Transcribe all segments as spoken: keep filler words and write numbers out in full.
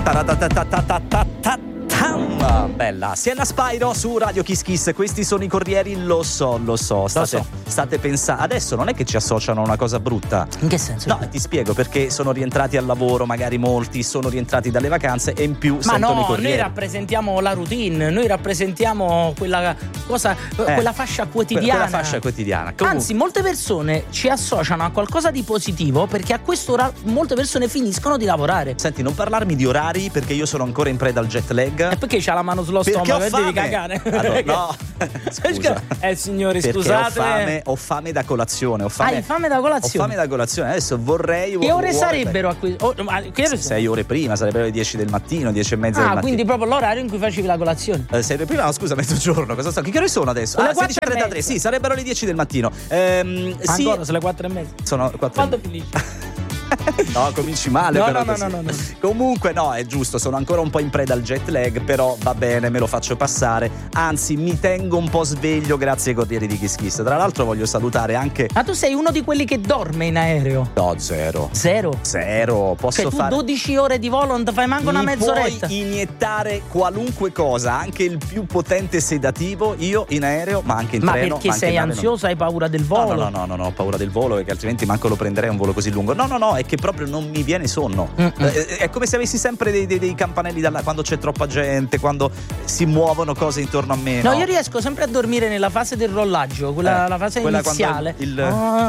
Taratatatatatatam. Bella, Sienna Spyro su Radio Kiss Kiss. Questi sono i Corrieri, lo so, lo so. State, Lo so. state pensando. Adesso non è che ci associano a una cosa brutta. In che senso? No, ti spiego, perché sono rientrati al lavoro, magari molti sono rientrati dalle vacanze e in più Ma sentono i no, Corrieri. noi rappresentiamo la routine, noi rappresentiamo quella cosa, Eh, quella fascia quotidiana. Quella fascia quotidiana. Comunque, Anzi, molte persone ci associano a qualcosa di positivo perché a quest'ora molte persone finiscono di lavorare. senti, non parlarmi di orari perché io sono ancora in preda al jet lag. E perché c'ha la mano sullo Perché stomaco ho e devi fame. cagare? Allora, no, scusa. Eh signori, Perché scusate. ho fame, ho fame da colazione. Ho fame, Hai fame da colazione? Ho fame da colazione. Adesso vorrei. Che ore vuole- sarebbero a qui? Oh, ma che ore sono? Sei ore prima, sarebbero le dieci del mattino, dieci e mezza del Ah, mattino. quindi proprio l'orario in cui facevi la colazione. Eh, sei ore prima? No, scusa, mezzogiorno. Cosa sto? Che ore sono adesso? Sono Ah, le quattro sedici e e trentatré. mezza. Sì, sarebbero le dieci del mattino. Ehm, sì, Ancora, sono le quattro e mezza. sono quattro. Quando finisci? No, cominci male. No, però no, no, così. no, no, no. Comunque no, è giusto, sono ancora un po' in preda al jet lag, però va bene, me lo faccio passare. Anzi, mi tengo un po' sveglio grazie ai Corrieri di Kiss Kiss. Tra l'altro voglio salutare anche. Ma tu sei uno di quelli che dorme in aereo? No, zero. Zero? Zero. Posso Cioè tu fare. dodici ore di volo non ti fai manco una Mi mezz'oretta? puoi iniettare qualunque cosa, anche il più potente sedativo, io in aereo, ma anche in Ma treno. perché ma anche sei in nave, ansioso, hai paura del No, volo? no, no, no, no, ho paura del volo perché altrimenti manco lo prenderei un volo così lungo. No, no, no, è che proprio non mi viene sonno. Mm-mm. Eh, È come se avessi sempre dei, dei- dei campanelli dalla, quando c'è troppa gente, quando si muovono cose intorno a me. No, No, io riesco sempre a dormire nella fase del rollaggio, quella Eh, la fase quella quando iniziale. il-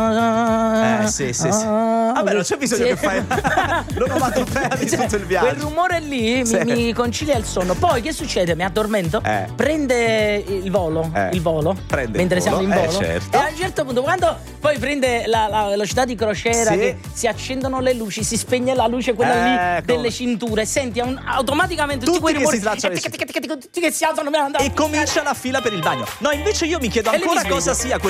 Ah, Eh, sì, sì, sì. ah, Vabbè, non c'è bisogno sì. che fai l'onomatopea di Cioè, tutto il viaggio. quel rumore lì Sì. mi, mi concilia il sonno. Poi che succede? Mi addormento, Eh. prende il volo, Eh. il volo, Prende il mentre volo, siamo in eh, volo. certo. E a un certo punto, quando poi prende la, la velocità di crociera, Sì. che si accendono le luci, si spegne la luce, quella Eh, lì come? delle cinture, senti un- automaticamente tutti, Tutti quei che rumori si slacciano le tutti che si alzano E comincia la fila per il bagno. No, invece io mi chiedo E lì mi ancora sveglio. cosa sia quel